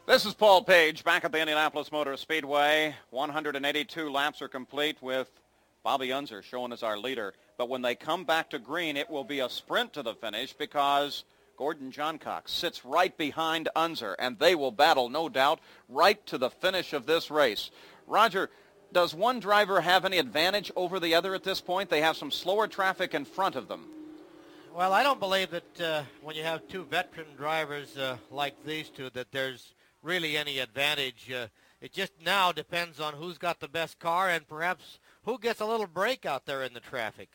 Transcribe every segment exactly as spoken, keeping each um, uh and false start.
This is Paul Page back at the Indianapolis Motor Speedway. one hundred eighty-two laps are complete with Bobby Unser showing as our leader. But when they come back to green, it will be a sprint to the finish because Gordon Johncock sits right behind Unser, and they will battle, no doubt, right to the finish of this race. Roger, does one driver have any advantage over the other at this point? They have some slower traffic in front of them. Well, I don't believe that uh, when you have two veteran drivers uh, like these two that there's really any advantage. Uh, it just now depends on who's got the best car and perhaps who gets a little break out there in the traffic.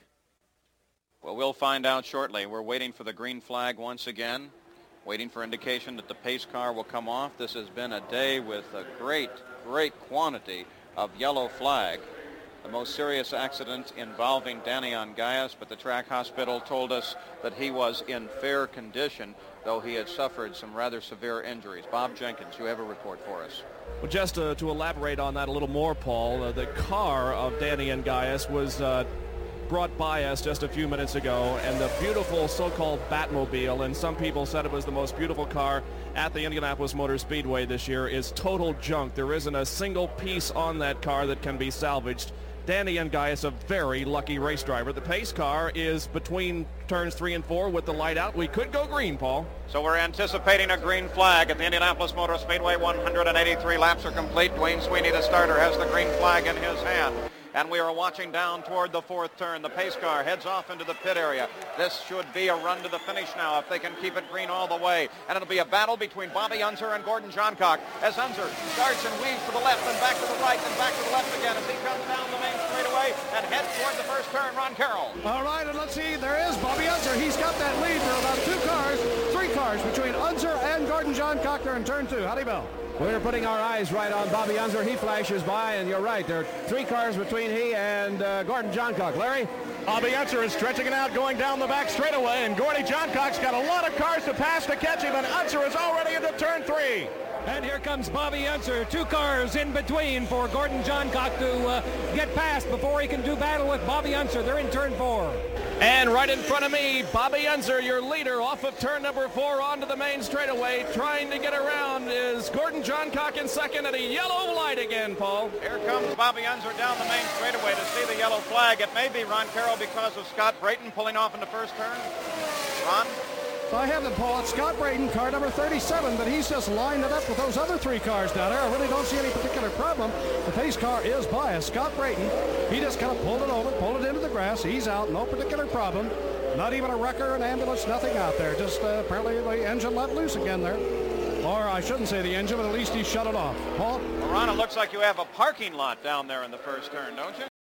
Well, we'll find out shortly. We're waiting for the green flag once again, waiting for indication that the pace car will come off. This has been a day with a great, great quantity of yellow flag. The most serious accident involving Danny Ongayas, but the track hospital told us that he was in fair condition, though he had suffered some rather severe injuries. Bob Jenkins, you have a report for us. Well, just uh, to elaborate on that a little more, Paul, uh, the car of Danny Ongayas was uh, brought by us just a few minutes ago, and the beautiful so-called Batmobile, and some people said it was the most beautiful car at the Indianapolis Motor Speedway this year, is total junk. There isn't a single piece on that car that can be salvaged. Danny Ongayas, a very lucky race driver. The pace car is between turns three and four with the light out. We could go green, Paul. So we're anticipating a green flag at the Indianapolis Motor Speedway. one hundred eighty-three laps are complete. Dwayne Sweeney, the starter, has the green flag in his hand. And we are watching down toward the fourth turn. The pace car heads off into the pit area. This should be a run to the finish now if they can keep it green all the way. And it'll be a battle between Bobby Unser and Gordon Johncock as Unser starts and weaves to the left and back to the right and back to the left again as he comes down the main straightaway and heads toward the first turn. Ron Carroll. All right, and let's see. There is Bobby Unser. He's got that lead for about two cars, three cars between Unser and Gordon Johncock there in turn two. Howdy, Bill. We're putting our eyes right on Bobby Unser. He flashes by, and you're right. There are three cars between he and uh, Gordon Johncock. Larry? Bobby Unser is stretching it out, going down the back straightaway, and Gordon Johncock's got a lot of cars to pass to catch him, and Unser is already into turn three. And here comes Bobby Unser. Two cars in between for Gordon Johncock to uh, get past before he can do battle with Bobby Unser. They're in turn four. And right in front of me, Bobby Unser, your leader, off of turn number four onto the main straightaway. Trying to get around is Gordon Johncock in second at a yellow light again, Paul. Here comes Bobby Unser down the main straightaway to see the yellow flag. It may be Ron Carroll because of Scott Brayton pulling off in the first turn. Ron? I have it, Paul. It's Scott Brayton, car number thirty-seven, but he's just lined it up with those other three cars down there. I really don't see any particular problem. The pace car is biased. Scott Brayton, he just kind of pulled it over, pulled it into the grass. He's out, no particular problem. Not even a wrecker, an ambulance, nothing out there. Just uh, apparently the engine let loose again there. Or I shouldn't say the engine, but at least he shut it off. Paul? Well, Ron, it looks like you have a parking lot down there in the first turn, don't you?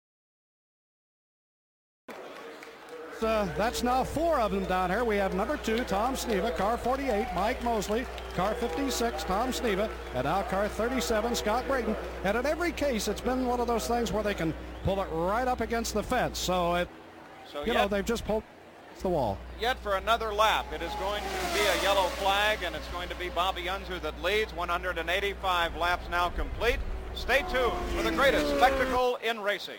Uh, that's now four of them down here. We have number two, Tom Sneva, car forty-eight, Mike Mosley, car fifty-six, Tom Sneva, and now car thirty-seven, Scott Brayton. And in every case, it's been one of those things where they can pull it right up against the fence. So, it, so you yet, know, they've just pulled the wall. Yet for another lap, it is going to be a yellow flag, and it's going to be Bobby Unser that leads. one hundred eighty-five laps now complete. Stay tuned for the greatest spectacle in racing.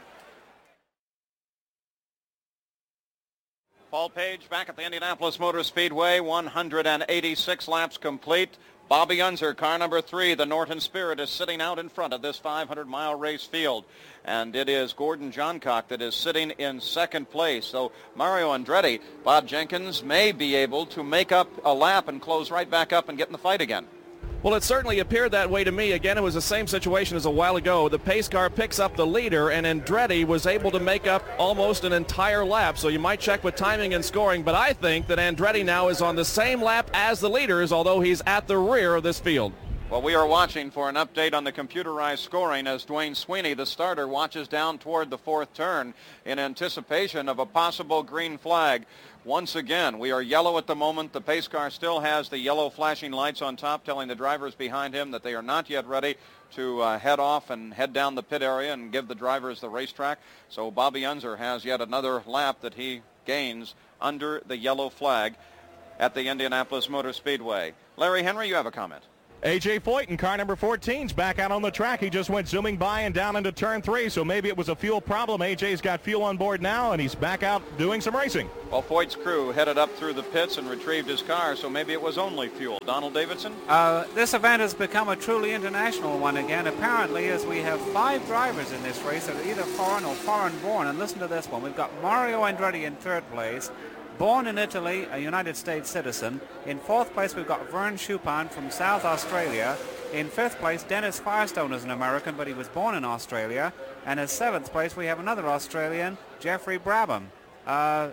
Paul Page back at the Indianapolis Motor Speedway, one hundred eighty-six laps complete. Bobby Unser, car number three, the Norton Spirit, is sitting out in front of this five hundred mile race field. And it is Gordon Johncock that is sitting in second place. So Mario Andretti, Bob Jenkins, may be able to make up a lap and close right back up and get in the fight again. Well, it certainly appeared that way to me. Again, it was the same situation as a while ago. The pace car picks up the leader, and Andretti was able to make up almost an entire lap. So you might check with timing and scoring, but I think that Andretti now is on the same lap as the leaders, although he's at the rear of this field. Well, we are watching for an update on the computerized scoring as Dwayne Sweeney, the starter, watches down toward the fourth turn in anticipation of a possible green flag. Once again, we are yellow at the moment. The pace car still has the yellow flashing lights on top telling the drivers behind him that they are not yet ready to uh, head off and head down the pit area and give the drivers the racetrack. So Bobby Unser has yet another lap that he gains under the yellow flag at the Indianapolis Motor Speedway. Larry Henry, you have a comment. A J Foyt in car number fourteen is back out on the track. He just went zooming by and down into turn three, so maybe it was a fuel problem. A J's got fuel on board now, and he's back out doing some racing. Well, Foyt's crew headed up through the pits and retrieved his car, so maybe it was only fuel. Donald Davidson? Uh, this event has become a truly international one again, apparently, as we have five drivers in this race that are either foreign or foreign-born. And listen to this one. We've got Mario Andretti in third place. Born in Italy, a United States citizen. In fourth place, we've got Vern Chupin from South Australia. In fifth place, Dennis Firestone is an American, but he was born in Australia. And in seventh place, we have another Australian, Jeffrey Brabham. Uh,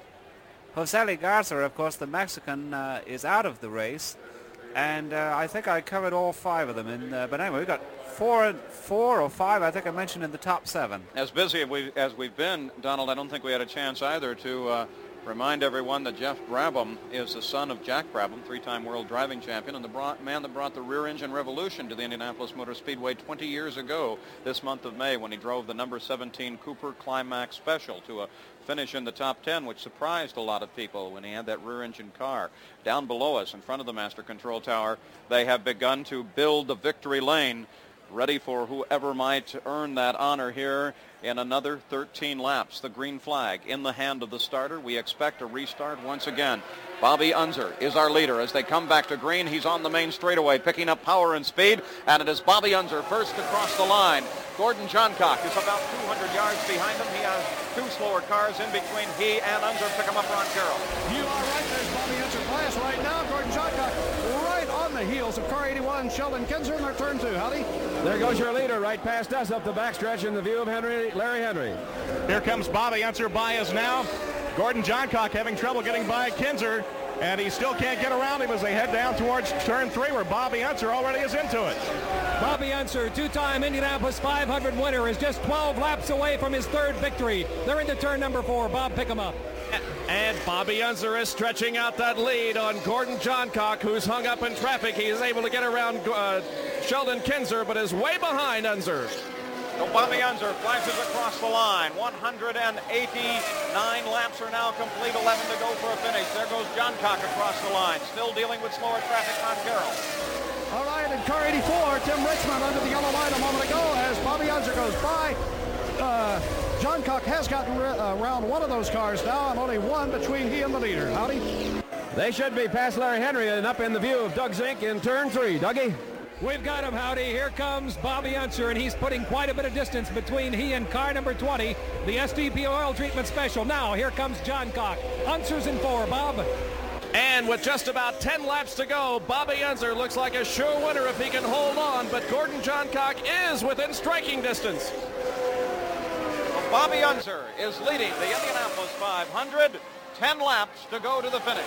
Joseli Garza, of course, the Mexican, uh, is out of the race. And uh, I think I covered all five of them. In, uh, but anyway, we've got four, four or five, I think I mentioned, in the top seven. As busy as, we, as we've been, Donald, I don't think we had a chance either to... Uh, Remind everyone that Jeff Brabham is the son of Jack Brabham, three-time world driving champion, and the brought, man that brought the rear-engine revolution to the Indianapolis Motor Speedway twenty years ago this month of May when he drove the number seventeen Cooper Climax Special to a finish in the top ten, which surprised a lot of people when he had that rear-engine car. Down below us, in front of the Master Control Tower, they have begun to build the victory lane, ready for whoever might earn that honor here in another thirteen laps. The green flag in the hand of the starter. We expect a restart once again. Bobby Unser is our leader as they come back to green. He's on the main straightaway, picking up power and speed, and it is Bobby Unser first across the line. Gordon Johncock is about two hundred yards behind him. He has two slower cars in between he and Unser. Pick him up, Ron Carroll. You are right. There's Bobby Unser bias right now. Gordon Johncock right on the heels of car eighty-one, Sheldon Kinzer in their turn two. Howdy. There goes your leader right past us up the backstretch in the view of Henry, Larry Henry. Here comes Bobby Unser by us now. Gordon Johncock having trouble getting by Kinzer, and he still can't get around him as they head down towards turn three where Bobby Unser already is into it. Bobby Unser, two-time Indianapolis five hundred winner, is just twelve laps away from his third victory. They're into turn number four. Bob, pick him up. And Bobby Unser is stretching out that lead on Gordon Johncock, who's hung up in traffic. He is able to get around uh, Sheldon Kinzer, but is way behind Unser. So Bobby Unser flashes across the line. one hundred eighty-nine laps are now complete, eleven to go for a finish. There goes Johncock across the line, still dealing with slower traffic on Carroll. All right, in car eighty-four, Tim Richmond under the yellow line a moment ago as Bobby Unser goes by. Uh, Johncock has gotten uh, around one of those cars now, and only one between he and the leader. Howdy. They should be past Larry Henry and up in the view of Doug Zink in turn three. Dougie? We've got him, Howdy. Here comes Bobby Unser, and he's putting quite a bit of distance between he and car number twenty, the S T P Oil Treatment Special. Now, here comes Johncock. Unser's in four, Bob. And with just about ten laps to go, Bobby Unser looks like a sure winner if he can hold on, but Gordon Johncock is within striking distance. Bobby Unser is leading the Indianapolis five hundred. ten laps to go to the finish.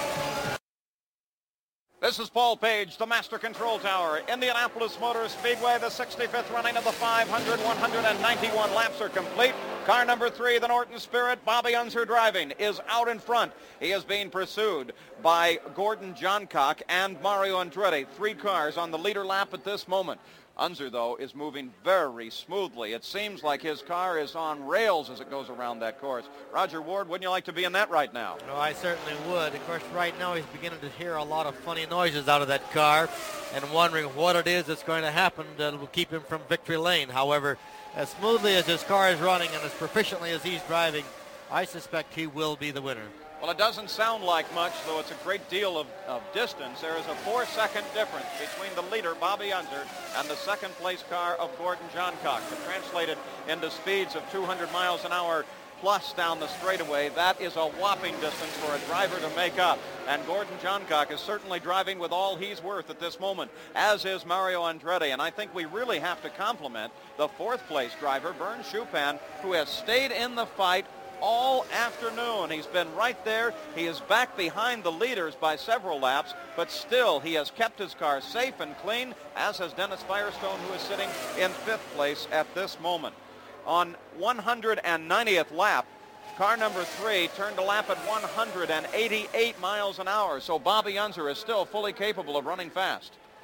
This is Paul Page, the Master Control Tower. Indianapolis Motor Speedway, the sixty-fifth running of the five hundred. one hundred ninety-one laps are complete. Car number three, the Norton Spirit, Bobby Unser driving, is out in front. He is being pursued by Gordon Johncock and Mario Andretti. Three cars on the leader lap at this moment. Unser, though, is moving very smoothly. It seems like his car is on rails as it goes around that course. Roger Ward, wouldn't you like to be in that right now? No, I certainly would. Of course, right now he's beginning to hear a lot of funny noises out of that car and wondering what it is that's going to happen that will keep him from victory lane. However, as smoothly as his car is running and as proficiently as he's driving, I suspect he will be the winner. Well, it doesn't sound like much, though it's a great deal of, of distance. There is a four-second difference between the leader, Bobby Unser, and the second-place car of Gordon Johncock. But translated into speeds of two hundred miles an hour plus down the straightaway, that is a whopping distance for a driver to make up. And Gordon Johncock is certainly driving with all he's worth at this moment, as is Mario Andretti. And I think we really have to compliment the fourth-place driver, Vern Chupin, who has stayed in the fight all afternoon. He's been right there. He is back behind the leaders by several laps, but still he has kept his car safe and clean, as has Dennis Firestone, who is sitting in fifth place at this moment. On one hundred ninetieth lap, car number three turned a lap at one hundred eighty-eight miles an hour, so Bobby Unser is still fully capable of running fast.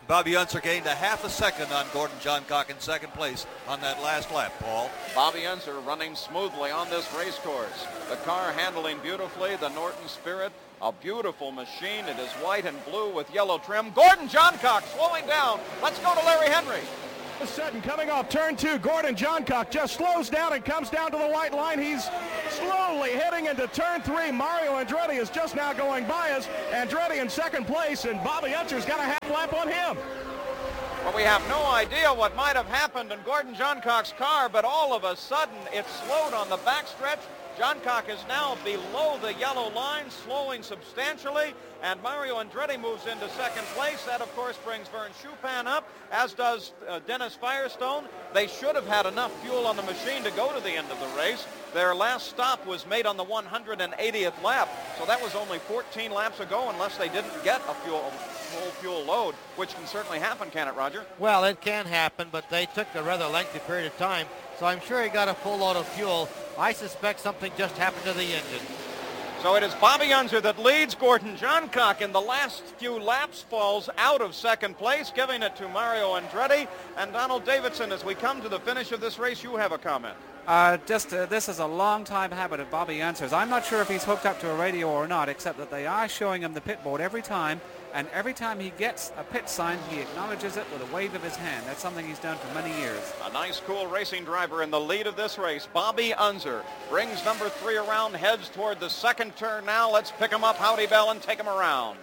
Bobby Unser gained a half a second on Gordon Johncock in second place on that last lap, Paul. Bobby Unser running smoothly on this race course. The car handling beautifully. The Norton Spirit, a beautiful machine. It is white and blue with yellow trim. Gordon Johncock slowing down. Let's go to Larry Henry. All of a sudden, coming off turn two, Gordon Johncock just slows down and comes down to the white line. He's slowly heading into turn three. Mario Andretti is just now going by us. Andretti in second place, and Bobby Unser's got a half lap on him. Well, we have no idea what might have happened in Gordon Johncock's car, but all of a sudden it slowed on the backstretch. Johncock is now below the yellow line, slowing substantially, and Mario Andretti moves into second place. That, of course, brings Vern Schuppan up, as does uh, Dennis Firestone. They should have had enough fuel on the machine to go to the end of the race. Their last stop was made on the one hundred eightieth lap, so that was only fourteen laps ago, unless they didn't get a fuel, full fuel load, which can certainly happen, can it, Roger? Well, it can happen, but they took a rather lengthy period of time, so I'm sure he got a full load of fuel. I suspect something just happened to the engine. So it is Bobby Unser that leads. Gordon Johncock in the last few laps falls out of second place, giving it to Mario Andretti. And Donald Davidson, as we come to the finish of this race, you have a comment. Uh, just uh, this is a long-time habit of Bobby Unser's. I'm not sure if he's hooked up to a radio or not, except that they are showing him the pit board every time, and every time he gets a pit sign, he acknowledges it with a wave of his hand. That's something he's done for many years. A nice, cool racing driver in the lead of this race. Bobby Unser brings number three around, heads toward the second turn now. Let's pick him up, Howdy Bell, and take him around.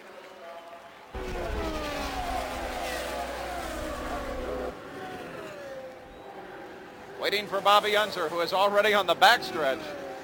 Waiting for Bobby Unser, who is already on the backstretch.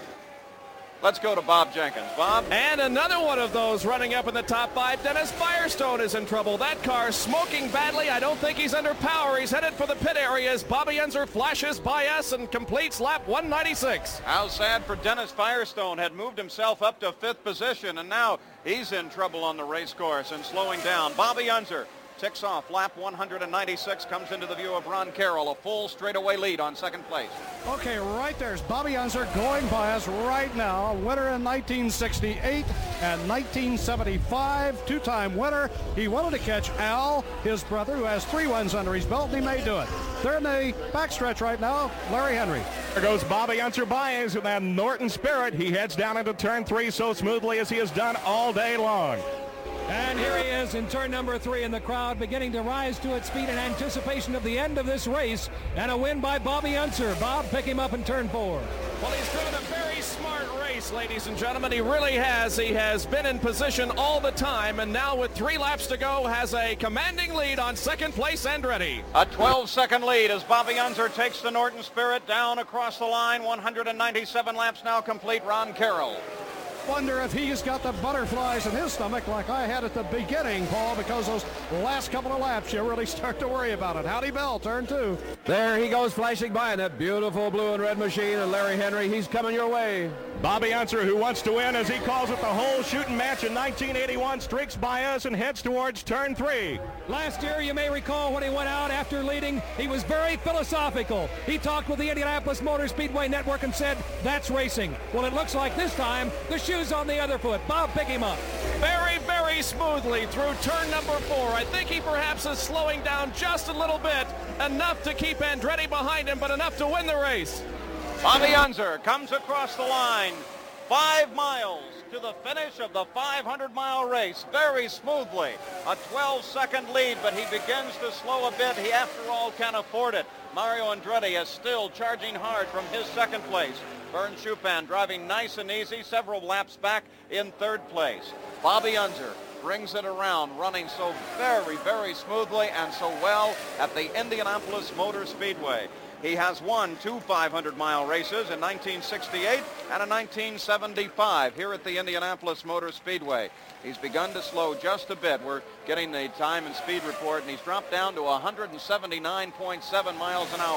Let's go to Bob Jenkins. Bob? And another one of those running up in the top five. Dennis Firestone is in trouble. That car smoking badly. I don't think he's under power. He's headed for the pit area as Bobby Unser flashes by us and completes lap one ninety-six. How sad for Dennis Firestone. Had moved himself up to fifth position, and now he's in trouble on the race course and slowing down. Bobby Unser ticks off lap one ninety-six, comes into the view of Ron Carroll, a full straightaway lead on second place. Okay, right there's Bobby Unser going by us right now. Winner in nineteen sixty-eight and nineteen seventy-five, two-time winner. He wanted to catch Al, his brother, who has three wins under his belt, and he may do it. They're in the backstretch right now. Larry Henry. There goes Bobby Unser by us in that Norton Spirit. He heads down into turn three so smoothly as he has done all day long. And here he is in turn number three, and the crowd beginning to rise to its feet in anticipation of the end of this race, and a win by Bobby Unser. Bob, pick him up in turn four. Well, he's driven a very smart race, ladies and gentlemen. He really has. He has been in position all the time, and now with three laps to go, has a commanding lead on second place Andretti. A twelve-second lead as Bobby Unser takes the Norton Spirit down across the line. one ninety-seven laps now complete. Ron Carroll. Wonder if he's got the butterflies in his stomach like I had at the beginning, Paul, because those last couple of laps you really start to worry about it. Howdy Bell, turn two. There he goes flashing by in that beautiful blue and red machine, and Larry Henry, he's coming your way. Bobby Unser, who wants to win, as he calls it, the whole shooting match in nineteen eighty-one, streaks by us and heads towards turn three. Last year, you may recall, when he went out after leading, he was very philosophical. He talked with the Indianapolis Motor Speedway Network and said, that's racing. Well, it looks like this time the shoe's on the other foot. Bob, pick him up. Very, very smoothly through turn number four. I think he perhaps is slowing down just a little bit, enough to keep Andretti behind him, but enough to win the race. Bobby Unser comes across the line. Five miles to the finish of the five hundred mile race, very smoothly. A twelve-second lead, but he begins to slow a bit. He, after all, can afford it. Mario Andretti is still charging hard from his second place. Vern Schuppan driving nice and easy, several laps back in third place. Bobby Unser brings it around, running so very, very smoothly and so well at the Indianapolis Motor Speedway. He has won two five hundred mile races in nineteen sixty-eight and in nineteen seventy-five here at the Indianapolis Motor Speedway. He's begun to slow just a bit. We're getting the time and speed report, and he's dropped down to one seventy-nine point seven miles an hour.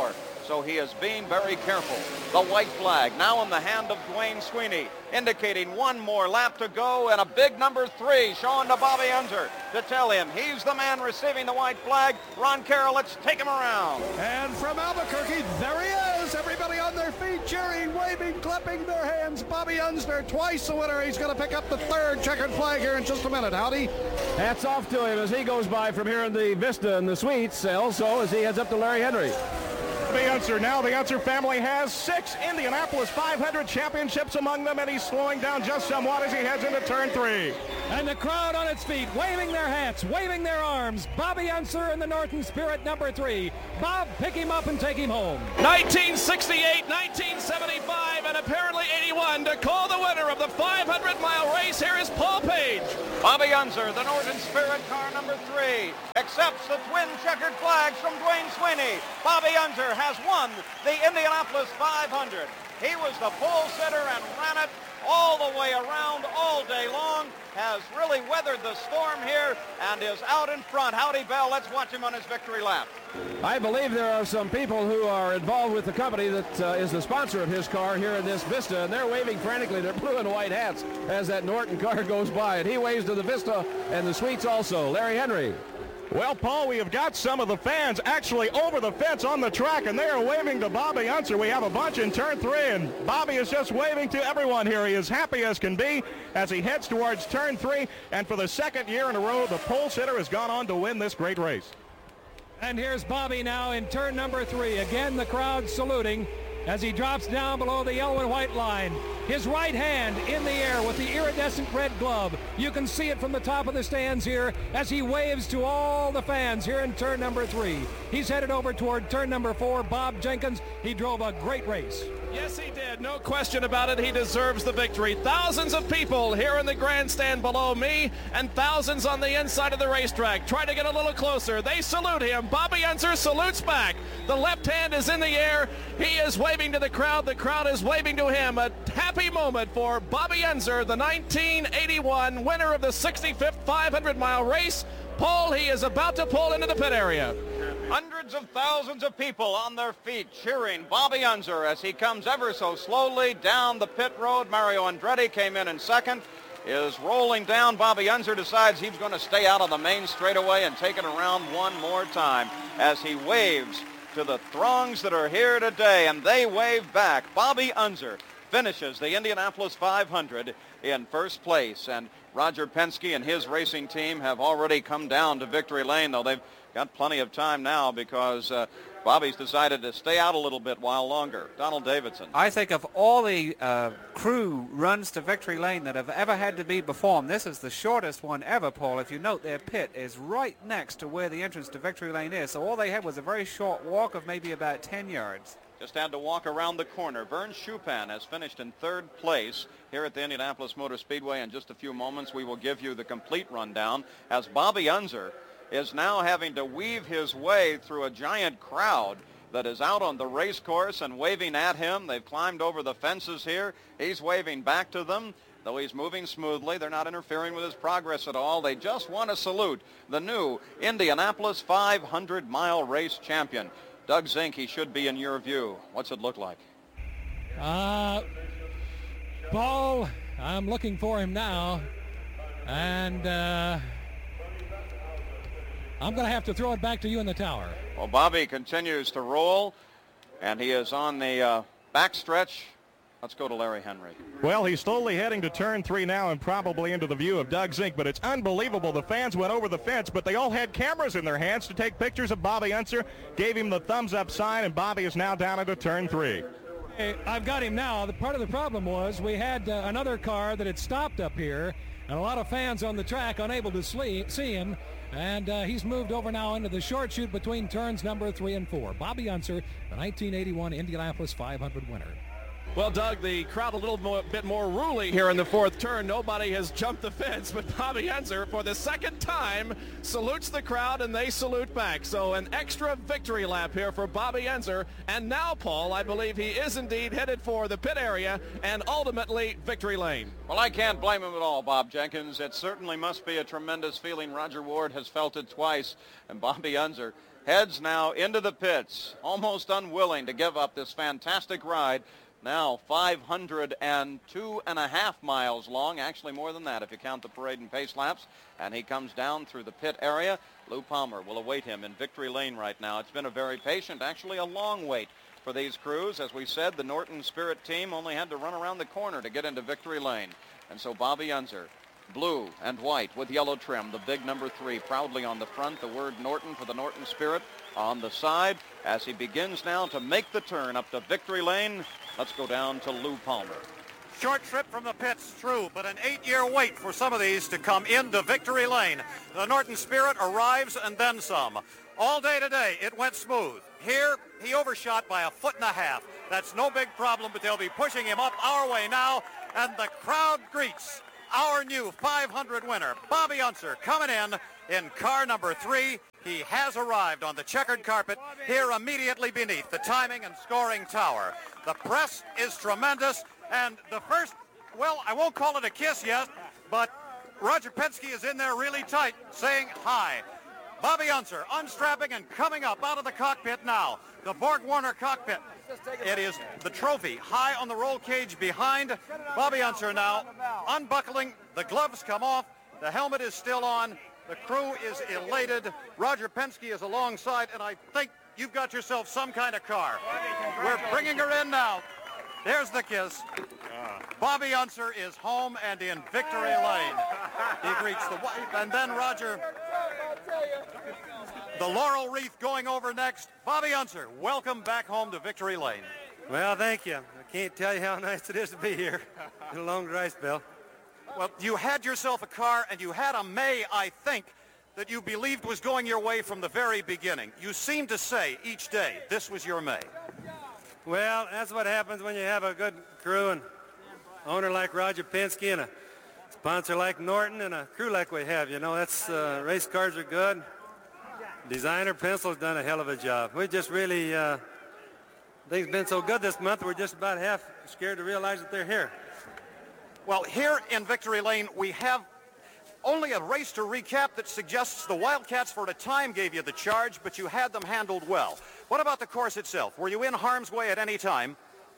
so he is being very careful. The white flag now in the hand of Dwayne Sweeney, indicating one more lap to go, and a big number three showing to Bobby Unser to tell him he's the man receiving the white flag. Ron Carroll, let's take him around. And from Albuquerque, there he is. Everybody on their feet, cheering, waving, clapping their hands. Bobby Unser, twice the winner. He's going to pick up the third checkered flag here in just a minute. Howdy. Hats off to him as he goes by from here in the Vista and the Suites. Also, as he heads up to Larry Henry. The Unser now, the Unser family has six Indianapolis five hundred championships among them, and he's slowing down just somewhat as he heads into turn three. And the crowd on its feet, waving their hats, waving their arms. Bobby Unser in the Norton Spirit number three. Bob, pick him up and take him home. nineteen sixty-eight, nineteen seventy-five, and apparently eighty-one to call the winner of the five hundred mile race. Here is Paul Page. Bobby Unser, the Norton Spirit car number three, accepts the twin checkered flags from Dwayne Sweeney. Bobby Unser has won the Indianapolis five hundred. He was the pole sitter and ran it all the way around all day long, has really weathered the storm here and is out in front. Howdy, Bell. Let's watch him on his victory lap. I believe there are some people who are involved with the company that uh, is the sponsor of his car here in this Vista, and they're waving frantically their blue and white hats as that Norton car goes by, and he waves to the Vista and the Suites also. Larry Henry. Well, Paul, we have got some of the fans actually over the fence on the track, and they are waving to Bobby Unser. We have a bunch in turn three, and Bobby is just waving to everyone here. He is happy as can be as he heads towards turn three, and for the second year in a row, the pole sitter has gone on to win this great race. And here's Bobby now in turn number three. Again, the crowd saluting as he drops down below the yellow and white line. His right hand in the air with the iridescent red glove. You can see it from the top of the stands here as he waves to all the fans here in turn number three. He's headed over toward turn number four. Bob Jenkins, he drove a great race. Yes, he did. No question about it. He deserves the victory. Thousands of people here in the grandstand below me and thousands on the inside of the racetrack. Try to get a little closer. They salute him. Bobby Unser salutes back. The left hand is in the air. He is waving to the crowd. The crowd is waving to him. A happy moment for Bobby Unser, the nineteen eighty-one winner of the sixty-fifth five hundred mile race. Paul, he is about to pull into the pit area. Hundreds of thousands of people on their feet cheering Bobby Unser as he comes ever so slowly down the pit road. Mario Andretti came in in second, is rolling down. Bobby Unser decides he's going to stay out on the main straightaway and take it around one more time as he waves to the throngs that are here today, and they wave back. Bobby Unser finishes the Indianapolis five hundred in first place, and Roger Penske and his racing team have already come down to victory lane, though they've got plenty of time now because uh, Bobby's decided to stay out a little bit while longer. Donald Davidson. I think of all the uh, crew runs to victory lane that have ever had to be performed, this is the shortest one ever, Paul. If you note, their pit is right next to where the entrance to victory lane is, so all they had was a very short walk of maybe about ten yards. Just had to walk around the corner. Vern Chupan has finished in third place here at the Indianapolis Motor Speedway. In just a few moments, we will give you the complete rundown as Bobby Unser is now having to weave his way through a giant crowd that is out on the race course and waving at him. They've climbed over the fences here. He's waving back to them. Though he's moving smoothly, they're not interfering with his progress at all. They just want to salute the new Indianapolis five hundred mile race champion. Doug Zink, he should be in your view. What's it look like? Uh, Paul, I'm looking for him now. And uh, I'm going to have to throw it back to you in the tower. Well, Bobby continues to roll, and he is on the uh, backstretch. Let's go to Larry Henry. Well, he's slowly heading to turn three now and probably into the view of Doug Zink, but it's unbelievable. The fans went over the fence, but they all had cameras in their hands to take pictures of Bobby Unser, gave him the thumbs-up sign, and Bobby is now down into turn three. Hey, I've got him now. The part of the problem was we had uh, another car that had stopped up here, and a lot of fans on the track unable to slee- see him, and uh, he's moved over now into the short chute between turns number three and four. Bobby Unser, the nineteen eighty-one Indianapolis five hundred winner. Well, Doug, the crowd a little more, bit more ruly here in the fourth turn. Nobody has jumped the fence, but Bobby Unser, for the second time, salutes the crowd, and they salute back. So an extra victory lap here for Bobby Unser. And now, Paul, I believe he is indeed headed for the pit area and ultimately victory lane. Well, I can't blame him at all, Bob Jenkins. It certainly must be a tremendous feeling. Roger Ward has felt it twice, and Bobby Unser heads now into the pits, almost unwilling to give up this fantastic ride. Now five hundred two and a half miles long, actually more than that if you count the parade and pace laps. And he comes down through the pit area. Lou Palmer will await him in victory lane right now. It's been a very patient, actually a long wait for these crews. As we said, the Norton Spirit team only had to run around the corner to get into victory lane. And so Bobby Unser, blue and white with yellow trim, the big number three proudly on the front, the word Norton for the Norton Spirit on the side as he begins now to make the turn up to victory lane. Let's go down to Lou Palmer. Short trip from the pits, true, but an eight-year wait for some of these to come into victory lane. The Norton Spirit arrives and then some. All day today, it went smooth. Here, he overshot by a foot and a half. That's no big problem, but they'll be pushing him up our way now, and the crowd greets our new five hundred winner, Bobby Unser, coming in in car number three. He has arrived on the checkered carpet here immediately beneath the timing and scoring tower. The press is tremendous, and the first, well, I won't call it a kiss yet, but Roger Penske is in there really tight, saying hi. Bobby Unser unstrapping and coming up out of the cockpit now. The Borg Warner cockpit. It is the trophy high on the roll cage behind. Bobby Unser now unbuckling. The gloves come off. The helmet is still on. The crew is elated. Roger Penske is alongside, and I think you've got yourself some kind of car. We're bringing her in now. There's the kiss. Bobby Unser is home and in victory lane. He greets the wife, and then Roger, the laurel wreath going over next. Bobby Unser, welcome back home to victory lane. Well, thank you. I can't tell you how nice it is to be here. Been a long dry spell. Well, you had yourself a car, and you had a May, I think, that you believed was going your way from the very beginning. You seemed to say each day this was your May. Well, that's what happens when you have a good crew and owner like Roger Penske and a sponsor like Norton and a crew like we have. You know, that's uh, race cars are good. Designer Pencil's done a hell of a job. We just really, uh, things been so good this month, we're just about half scared to realize that they're here. Well, here in victory lane, we have only a race to recap that suggests the Wildcats for a time gave you the charge, but you had them handled well. What about the course itself? Were you in harm's way at any time?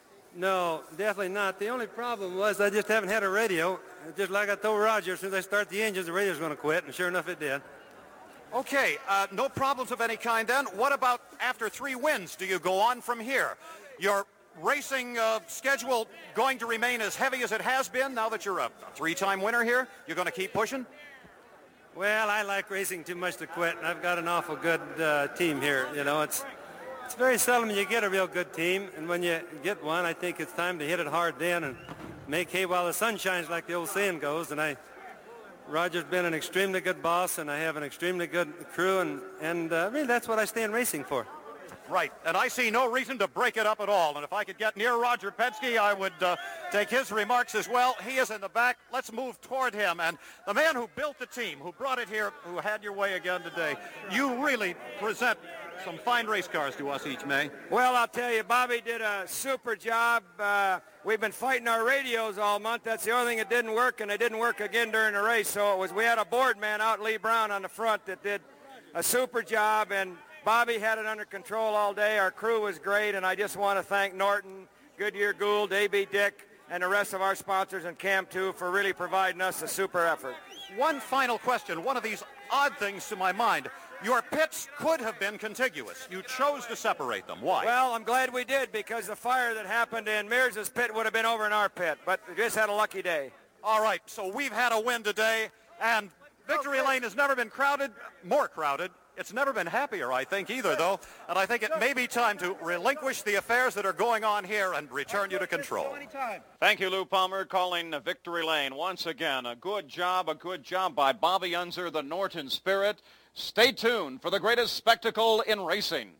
No, definitely not. The only problem was I just haven't had a radio. Just like I told Roger, as soon as I start the engines, the radio's going to quit, and sure enough it did. Okay, uh, no problems of any kind then. What about after three wins? Do you go on from here? Your racing uh, schedule going to remain as heavy as it has been now that you're a three-time winner here? You're going to keep pushing? Well, I like racing too much to quit, and I've got an awful good uh, team here. You know, it's it's very seldom you get a real good team, and when you get one, I think it's time to hit it hard then and make hay while the sun shines, like the old saying goes. And I, Roger's been an extremely good boss, and I have an extremely good crew, and and uh, really that's what I stay in racing for. Right, and I see no reason to break it up at all. And if I could get near Roger Penske, I would uh, take his remarks as well. He is in the back. Let's move toward him. And the man who built the team, who brought it here, who had your way again today, you really present some fine race cars to us each May. Well, I'll tell you, Bobby did a super job. Uh, we've been fighting our radios all month. That's the only thing that didn't work, and it didn't work again during the race. So it was we had a board man out, Lee Brown, on the front that did a super job, and Bobby had it under control all day. Our crew was great, and I just want to thank Norton, Goodyear Gould, A B Dick, and the rest of our sponsors, and Cam too, for really providing us a super effort. One final question, one of these odd things to my mind. Your pits could have been contiguous. You chose to separate them. Why? Well, I'm glad we did, because the fire that happened in Mears' pit would have been over in our pit, but we just had a lucky day. All right, so we've had a win today, and victory lane has never been crowded, more crowded. It's never been happier, I think, either, though. And I think it may be time to relinquish the affairs that are going on here and return you to control. Thank you, Lou Palmer, calling victory lane. Once again, a good job, a good job by Bobby Unser, the Norton Spirit. Stay tuned for the greatest spectacle in racing.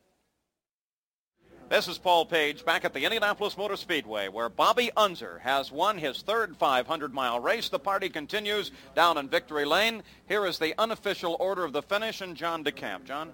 This is Paul Page back at the Indianapolis Motor Speedway, where Bobby Unser has won his third five hundred mile race. The party continues down in victory lane. Here is the unofficial order of the finish, and John DeCamp. John?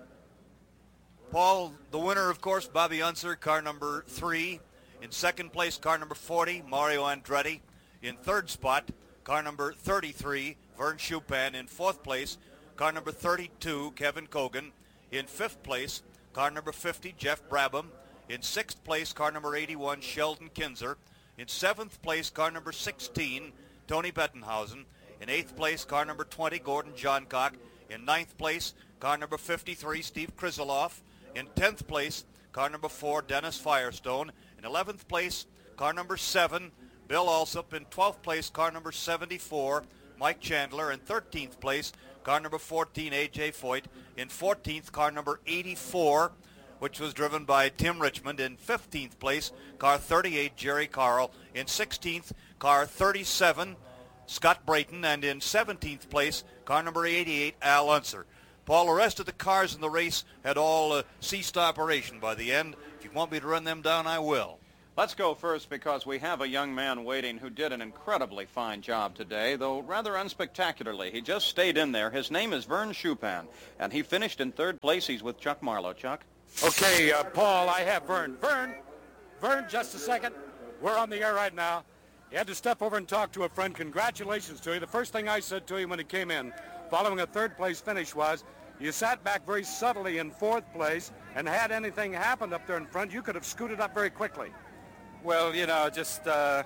Paul, the winner, of course, Bobby Unser, car number three. In second place, car number forty, Mario Andretti. In third spot, car number thirty-three, Vern Schuppan. In fourth place, car number thirty-two, Kevin Kogan. In fifth place, car number fifty, Jeff Brabham. In sixth place, car number eighty-one, Sheldon Kinzer. In seventh place, car number sixteen, Tony Bettenhausen. In eighth place, car number twenty, Gordon Johncock. In ninth place, car number fifty-three, Steve Krizeloff. In tenth place, car number four, Dennis Firestone. In eleventh place, car number seven, Bill Alsop. In twelfth place, car number seventy-four, Mike Chandler. In thirteenth place, car number fourteen, A J Foyt. In fourteenth, car number eighty-four, which was driven by Tim Richmond. In fifteenth place, car thirty-eight, Jerry Carl. In sixteenth, car thirty-seven, Scott Brayton. And in seventeenth place, car number eighty-eight, Al Unser. Paul, the rest of the cars in the race had all uh, ceased operation by the end. If you want me to run them down, I will. Let's go first because we have a young man waiting who did an incredibly fine job today, though rather unspectacularly. He just stayed in there. His name is Vern Schupan, and he finished in third place. He's with Chuck Marlowe. Chuck? Okay, uh, Paul, I have Vern. Vern, Vern, just a second. We're on the air right now. He had to step over and talk to a friend. Congratulations to you. The first thing I said to him when he came in, following a third-place finish, was you sat back very subtly in fourth place, and had anything happened up there in front, you could have scooted up very quickly. Well, you know, just uh,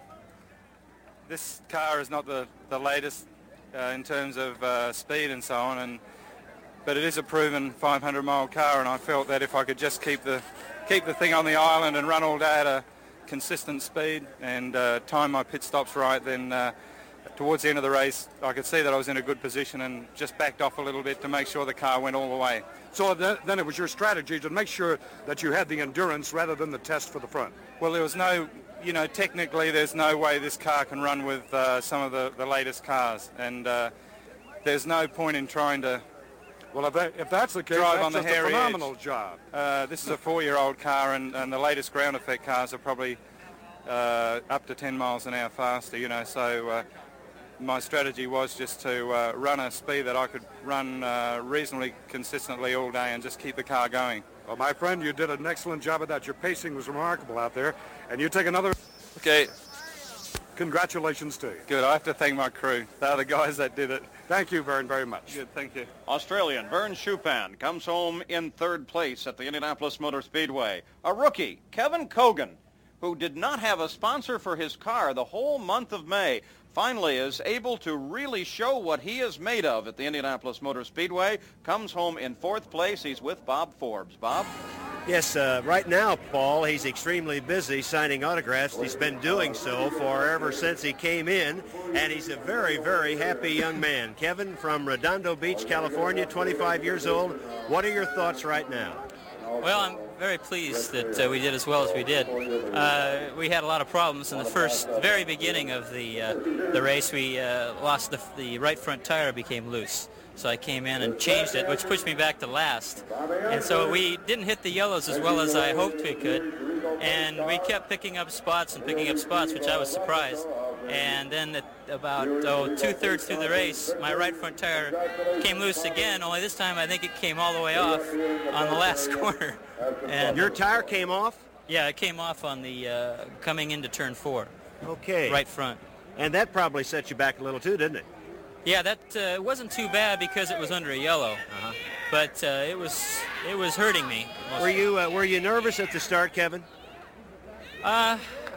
this car is not the, the latest uh, in terms of uh, speed and so on, and but it is a proven five hundred mile car, and I felt that if I could just keep the keep the thing on the island and run all day at a consistent speed and uh, time my pit stops right, then uh, towards the end of the race I could see that I was in a good position and just backed off a little bit to make sure the car went all the way. So th- then it was your strategy to make sure that you had the endurance rather than the test for the front. Well, there was no, you know, technically there's no way this car can run with uh, some of the, the latest cars, and uh, there's no point in trying to Well, if, that, if that's the case, drive that's on the just a hairy phenomenal edge. job. Uh, this is a four-year-old car, and, and the latest ground effect cars are probably uh, up to ten miles an hour faster, you know, so uh, my strategy was just to uh, run a speed that I could run uh, reasonably consistently all day and just keep the car going. Well, my friend, you did an excellent job of that. Your pacing was remarkable out there, and you take another... Okay. Congratulations to you. Good. I have to thank my crew. They're the guys that did it. Thank you, Vern, very much. Good. Thank you. Australian Vern Schupan comes home in third place at the Indianapolis Motor Speedway. A rookie, Kevin Cogan, who did not have a sponsor for his car the whole month of May, finally is able to really show what he is made of at the Indianapolis Motor Speedway, comes home in fourth place. He's with Bob Forbes. Bob? Yes, uh, right now, Paul, he's extremely busy signing autographs. He's been doing so for ever since he came in, and he's a very, very happy young man. Kevin from Redondo Beach, California, twenty-five years old. What are your thoughts right now? Well, I'm very pleased that uh, we did as well as we did. Uh, we had a lot of problems in the first, very beginning of the uh, the race. We uh, lost the, the right front tire became loose. So I came in and changed it, which pushed me back to last. And so we didn't hit the yellows as well as I hoped we could. And we kept picking up spots and picking up spots, which I was surprised. And then at about oh, two-thirds through the race, my right front tire came loose again, only this time I think it came all the way off on the last corner. And your tire came off? Yeah, it came off on the uh, coming into turn four. Okay. Right front. And that probably set you back a little too, didn't it? Yeah, that uh, wasn't too bad because it was under a yellow, uh-huh. but uh, it was it was hurting me. Mostly. Were you uh, were you nervous at the start, Kevin? Uh,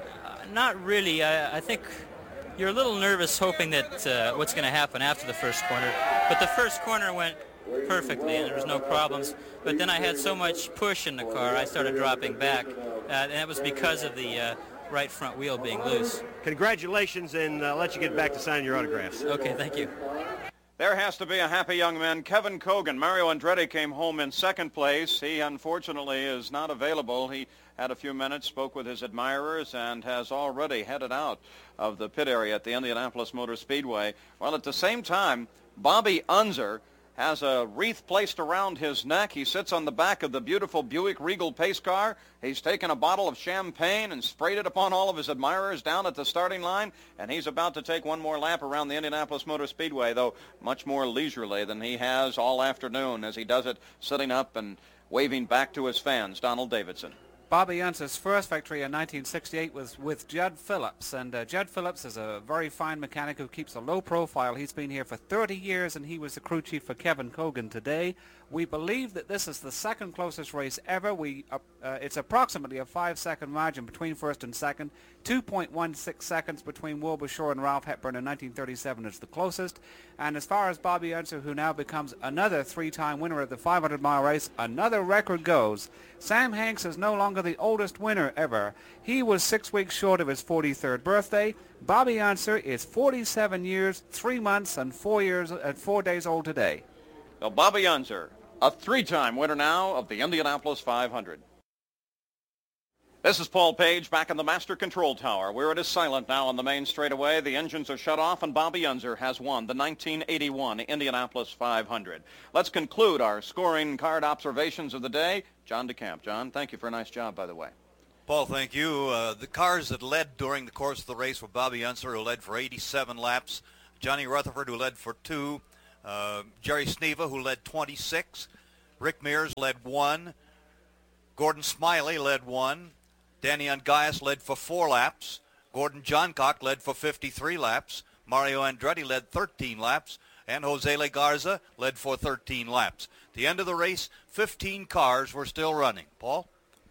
not really. I, I think you're a little nervous, hoping that uh, what's going to happen after the first corner. But the first corner went perfectly, and there was no problems. But then I had so much push in the car, I started dropping back, uh, and that was because of the uh, right front wheel being loose. Congratulations, and I'll let you get back to signing your autographs. Okay, thank you. There has to be a happy young man. Kevin Cogan. Mario Andretti came home in second place. He, unfortunately, is not available. He had a few minutes, spoke with his admirers, and has already headed out of the pit area at the Indianapolis Motor Speedway. Well, at the same time, Bobby Unser has a wreath placed around his neck. He sits on the back of the beautiful Buick Regal pace car. He's taken a bottle of champagne and sprayed it upon all of his admirers down at the starting line, and he's about to take one more lap around the Indianapolis Motor Speedway, though much more leisurely than he has all afternoon, as he does it sitting up and waving back to his fans. Donald Davidson. Bobby Unser's first victory in nineteen sixty-eight was with Judd Phillips, and uh, Judd Phillips is a very fine mechanic who keeps a low profile. He's been here for thirty years, and he was the crew chief for Kevin Cogan today. We believe that this is the second closest race ever. We uh, uh, it's approximately a five-second margin between first and second. two point one six seconds between Wilbur Shore and Ralph Hepburn in nineteen thirty-seven is the closest. And as far as Bobby Unser, who now becomes another three-time winner of the five hundred mile race, another record goes. Sam Hanks is no longer the oldest winner ever. He was six weeks short of his forty-third birthday. Bobby Unser is forty-seven years, three months, and four years and four days old today. So Bobby Unser, a three-time winner now of the Indianapolis five hundred. This is Paul Page back in the Master Control Tower, where it is silent now on the main straightaway. The engines are shut off, and Bobby Unser has won the nineteen eighty-one Indianapolis five hundred. Let's conclude our scoring card observations of the day. John DeCamp. John, thank you for a nice job, by the way. Paul, thank you. Uh, the cars that led during the course of the race were Bobby Unser, who led for eighty-seven laps, Johnny Rutherford, who led for two, uh, Jerry Sneva, who led twenty-six, Rick Mears led one, Gordon Smiley led one, Danny Ungaius led for four laps. Gordon Johncock led for fifty-three laps. Mario Andretti led thirteen laps. And Jose Legarza led for thirteen laps. At the end of the race, fifteen cars were still running. Paul?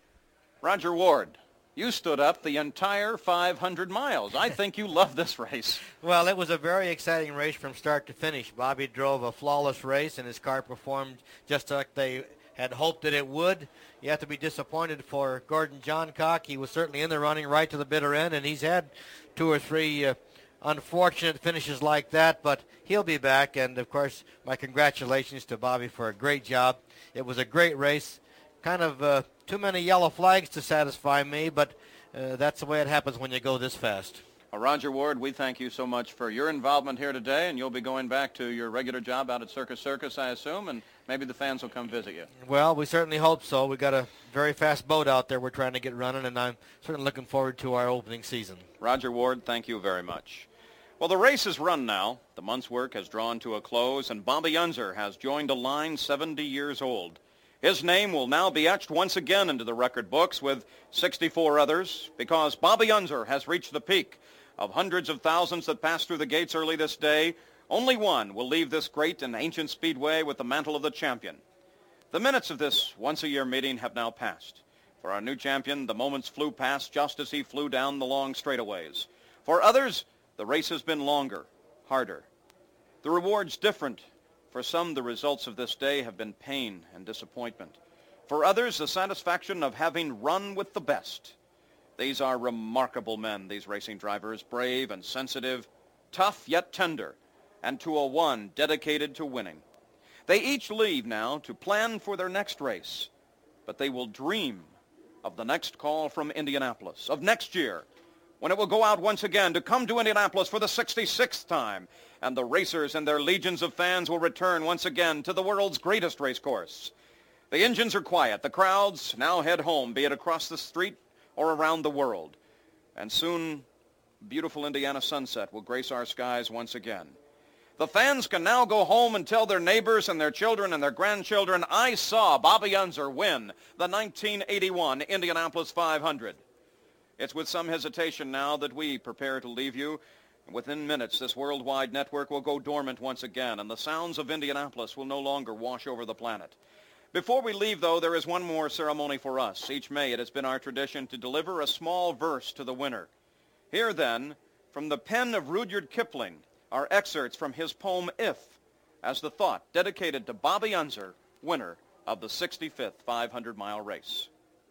Roger Ward, you stood up the entire five hundred miles. I think you love this race. Well, it was a very exciting race from start to finish. Bobby drove a flawless race, and his car performed just like they had hoped that it would. You have to be disappointed for Gordon Johncock. He was certainly in the running right to the bitter end, and he's had two or three uh, unfortunate finishes like that, but he'll be back. And, of course, my congratulations to Bobby for a great job. It was a great race. Kind of uh, too many yellow flags to satisfy me, but uh, that's the way it happens when you go this fast. Uh, Roger Ward, we thank you so much for your involvement here today, and you'll be going back to your regular job out at Circus Circus, I assume, and maybe the fans will come visit you. Well, we certainly hope so. We've got a very fast boat out there we're trying to get running, and I'm certainly looking forward to our opening season. Roger Ward, thank you very much. Well, the race is run now. The month's work has drawn to a close, and Bobby Unser has joined a line seventy years old. His name will now be etched once again into the record books with sixty-four others, because Bobby Unser has reached the peak. Of hundreds of thousands that passed through the gates early this day, only one will leave this great and ancient speedway with the mantle of the champion. The minutes of this once-a-year meeting have now passed. For our new champion, the moments flew past just as he flew down the long straightaways. For others, the race has been longer, harder. The reward's different. For some, the results of this day have been pain and disappointment. For others, the satisfaction of having run with the best. These are remarkable men, these racing drivers, brave and sensitive, tough yet tender, and to a one dedicated to winning. They each leave now to plan for their next race, but they will dream of the next call from Indianapolis, of next year, when it will go out once again to come to Indianapolis for the sixty-sixth time, and the racers and their legions of fans will return once again to the world's greatest race course. The engines are quiet. The crowds now head home, be it across the street or around the world. And soon, beautiful Indiana sunset will grace our skies once again. The fans can now go home and tell their neighbors and their children and their grandchildren, I saw Bobby Unser win the nineteen eighty-one Indianapolis five hundred. It's with some hesitation now that we prepare to leave you. Within minutes, this worldwide network will go dormant once again, and the sounds of Indianapolis will no longer wash over the planet. Before we leave, though, there is one more ceremony for us. Each May, it has been our tradition to deliver a small verse to the winner. Here, then, from the pen of Rudyard Kipling, are excerpts from his poem, If, as the thought dedicated to Bobby Unser, winner of the sixty-fifth five hundred mile race.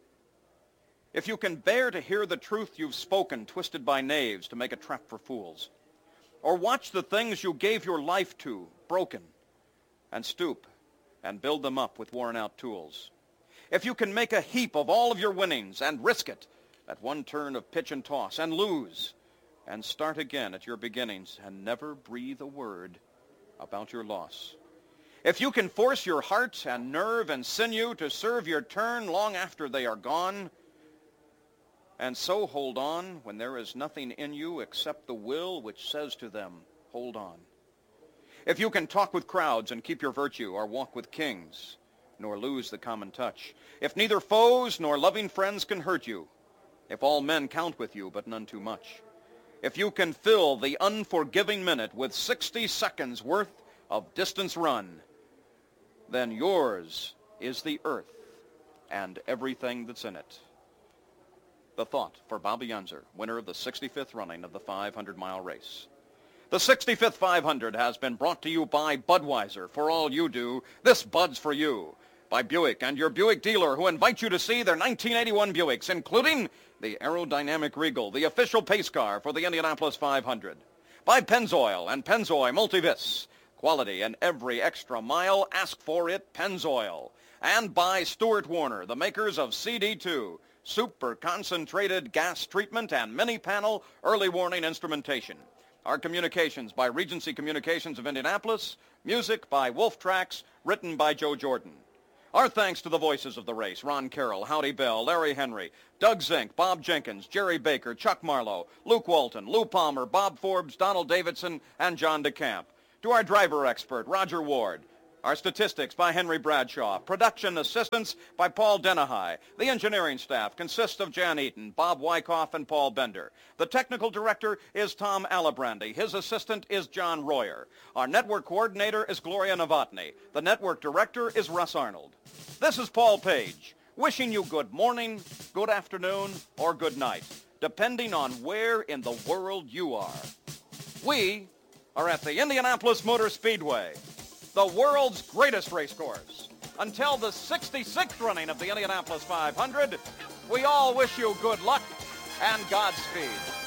If you can bear to hear the truth you've spoken, twisted by knaves to make a trap for fools, or watch the things you gave your life to, broken, and stoop and build them up with worn-out tools. If you can make a heap of all of your winnings and risk it at one turn of pitch and toss and lose and start again at your beginnings and never breathe a word about your loss. If you can force your heart and nerve and sinew to serve your turn long after they are gone, and so hold on when there is nothing in you except the will which says to them, hold on. If you can talk with crowds and keep your virtue, or walk with kings, nor lose the common touch. If neither foes nor loving friends can hurt you, if all men count with you but none too much, if you can fill the unforgiving minute with sixty seconds worth of distance run, then yours is the earth and everything that's in it. The thought for Bobby Unser, winner of the sixty-fifth running of the five hundred mile race. The sixty-fifth five hundred has been brought to you by Budweiser. For all you do, this Bud's for you. By Buick and your Buick dealer, who invite you to see their nineteen eighty-one Buicks, including the aerodynamic Regal, the official pace car for the Indianapolis five hundred. By Pennzoil and Pennzoil Multivis. Quality in every extra mile. Ask for it, Pennzoil. And by Stuart Warner, the makers of C D two, super concentrated gas treatment and mini panel early warning instrumentation. Our communications by Regency Communications of Indianapolis. Music by Wolf Tracks, written by Joe Jordan. Our thanks to the voices of the race: Ron Carroll, Howdy Bell, Larry Henry, Doug Zink, Bob Jenkins, Jerry Baker, Chuck Marlowe, Luke Walton, Lou Palmer, Bob Forbes, Donald Davidson, and John DeCamp. To our driver expert, Roger Ward. Our statistics by Henry Bradshaw. Production assistance by Paul Denahai. The engineering staff consists of Jan Eaton, Bob Wyckoff, and Paul Bender. The technical director is Tom Alabrandy. His assistant is John Royer. Our network coordinator is Gloria Novotny. The network director is Russ Arnold. This is Paul Page, wishing you good morning, good afternoon, or good night, depending on where in the world you are. We are at the Indianapolis Motor Speedway, the world's greatest race course. Until the sixty-sixth running of the Indianapolis five hundred, we all wish you good luck and Godspeed.